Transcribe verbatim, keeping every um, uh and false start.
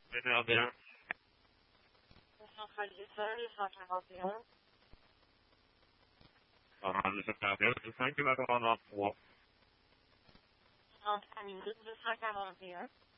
Très bien. Centrale du sol, cent quarante et un. Alors, le cinq c'est cinq kilomètres en trois. trente-trois minutes, deux cent quarante et un.